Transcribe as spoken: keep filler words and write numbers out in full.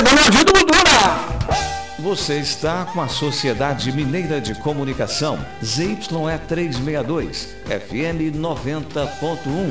chegando a vida Dura. Você está com a Sociedade Mineira de Comunicação, Z Y E trezentos e sessenta e dois, F M noventa ponto um.